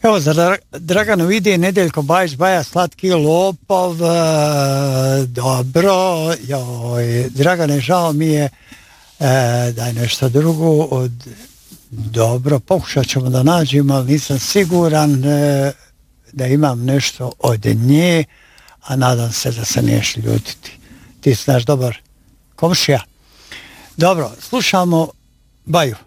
Evo za Draganu ide Nedeljko Bajić, Baja slatki lopov, dobro, joj, Dragane, žao mi je, daj nešto drugo, dobro, pokušat ćemo da nađemo, ali nisam siguran da imam nešto od nje, a nadam se da se neš ljutiti. Ti si naš dobar komšija. Dobro, slušamo Baju.